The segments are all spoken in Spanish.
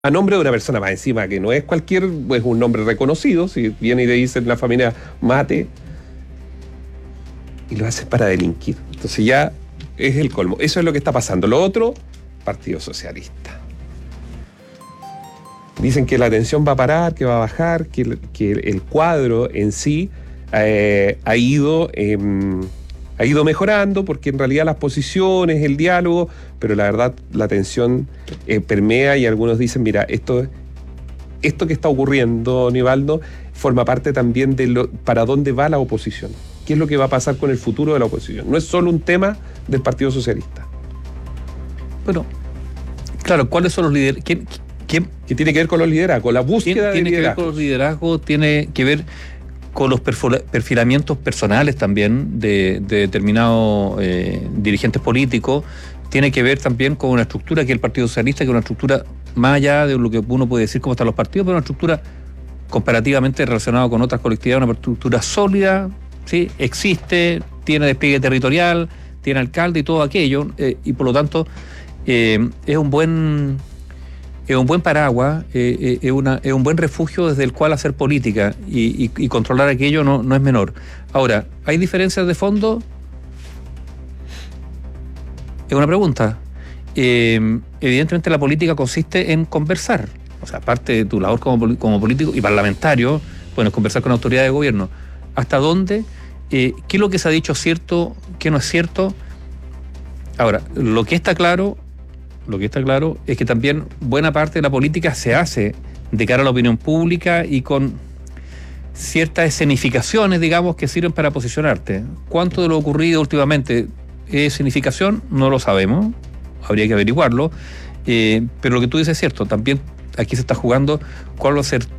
a nombre de una persona más encima que no es cualquier, es un nombre reconocido, si viene y le dicen la familia Mate, y lo hacen para delinquir. Entonces ya es el colmo. Eso es lo que está pasando. Lo otro, Partido Socialista. Dicen que la tensión va a parar, que va a bajar, que el cuadro en sí ha ido mejorando, porque en realidad las posiciones, el diálogo, pero la verdad la tensión permea, y algunos dicen, mira, esto que está ocurriendo, Nivaldo, forma parte también de para dónde va la oposición. ¿Qué es lo que va a pasar con el futuro de la oposición? No es solo un tema del Partido Socialista. Bueno, claro, ¿cuáles son los líderes? ¿Qué tiene que ver con los liderazgos? Con la búsqueda de liderazgos. Tiene que ver con los liderazgos, tiene que ver con los perfilamientos personales también de determinados dirigentes políticos. Tiene que ver también con una estructura que es el Partido Socialista, que es una estructura más allá de lo que uno puede decir cómo están los partidos, pero una estructura comparativamente relacionada con otras colectividades, una estructura sólida, ¿sí? Existe, tiene despliegue territorial, tiene alcalde y todo aquello, y por lo tanto es un buen paraguas, es un buen refugio desde el cual hacer política, y controlar aquello no es menor. Ahora, ¿hay diferencias de fondo? Es una pregunta. Evidentemente la política consiste en conversar. O sea, aparte de tu labor como político y parlamentario, bueno, es conversar con autoridades de gobierno. ¿Hasta dónde? ¿Qué es lo que se ha dicho cierto? ¿Qué no es cierto? Ahora, lo que está claro es que también buena parte de la política se hace de cara a la opinión pública y con ciertas escenificaciones, digamos, que sirven para posicionarte. ¿Cuánto de lo ocurrido últimamente es escenificación? No lo sabemos, habría que averiguarlo, pero lo que tú dices es cierto, también aquí se está jugando cuál va a ser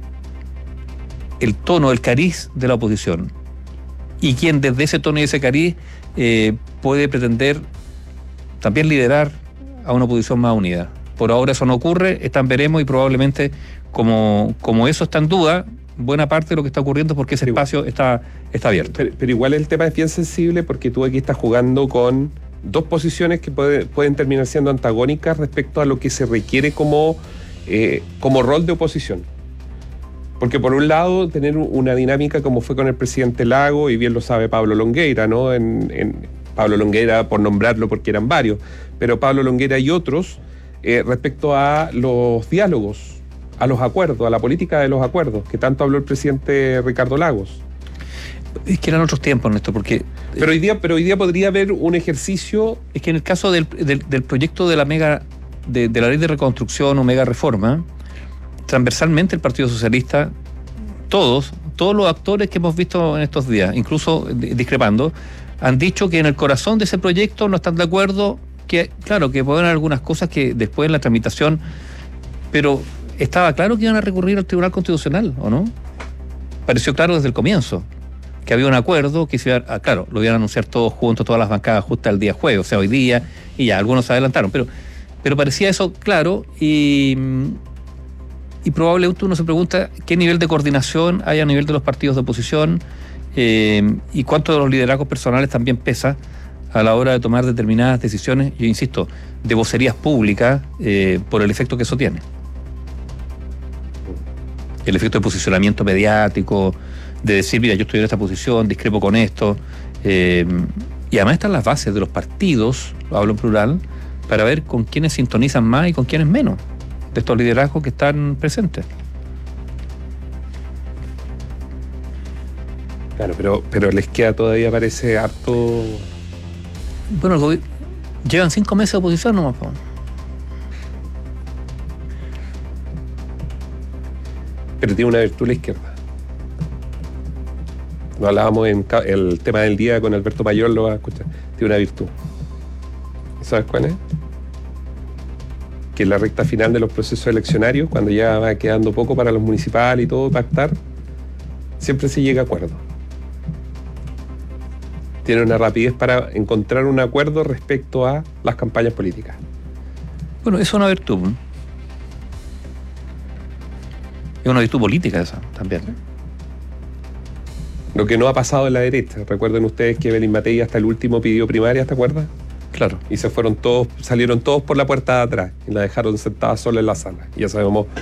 el tono, el cariz de la oposición, y quién desde ese tono y ese cariz puede pretender también liderar a una oposición más unida. Por ahora eso no ocurre, veremos, y probablemente como eso está en duda, buena parte de lo que está ocurriendo es porque ese espacio está abierto. Pero igual el tema es bien sensible, porque tú aquí estás jugando con dos posiciones que pueden terminar siendo antagónicas respecto a lo que se requiere como rol de oposición. Porque por un lado, tener una dinámica como fue con el presidente Lago, y bien lo sabe Pablo Longueira, ¿no? Pablo Longueira, por nombrarlo, porque eran varios, pero Pablo Longueira y otros, respecto a los diálogos, a los acuerdos, a la política de los acuerdos, que tanto habló el presidente Ricardo Lagos. Es que eran otros tiempos, Néstor, porque... Pero hoy día podría haber un ejercicio... Es que en el caso del proyecto de la ley de reconstrucción o mega reforma, transversalmente el Partido Socialista, todos los actores que hemos visto en estos días, incluso discrepando, han dicho que en el corazón de ese proyecto no están de acuerdo, que claro, que pueden haber algunas cosas que después en la tramitación, pero estaba claro que iban a recurrir al Tribunal Constitucional, ¿o no? Pareció claro desde el comienzo que había un acuerdo, que claro, lo iban a anunciar todos juntos, todas las bancadas justo al día jueves, o sea, hoy día, y ya, algunos se adelantaron, pero parecía eso claro, y probablemente uno se pregunta qué nivel de coordinación hay a nivel de los partidos de oposición, y cuánto de los liderazgos personales también pesa a la hora de tomar determinadas decisiones, yo insisto, de vocerías públicas, por el efecto que eso tiene. El efecto de posicionamiento mediático, de decir, mira, yo estoy en esta posición, discrepo con esto, y además están las bases de los partidos, lo hablo en plural, para ver con quiénes sintonizan más y con quiénes menos, de estos liderazgos que están presentes. Claro, pero les queda todavía, parece, harto... Bueno, llevan 5 meses de oposición nomás, po. Pero tiene una virtud la izquierda. Lo hablábamos en el tema del día con Alberto Mayor, lo vas a escuchar. Tiene una virtud. ¿Sabes cuál es? Que en la recta final de los procesos eleccionarios, cuando ya va quedando poco para los municipales y todo, pactar, siempre se llega a acuerdo. Tiene una rapidez para encontrar un acuerdo respecto a las campañas políticas. Bueno, eso es una virtud. Es una virtud política esa también. Lo que no ha pasado en la derecha. Recuerden ustedes que Evelyn Matei hasta el último pidió primarias, ¿te acuerdas? Claro. Y salieron todos por la puerta de atrás y la dejaron sentada sola en la sala. Y ya sabemos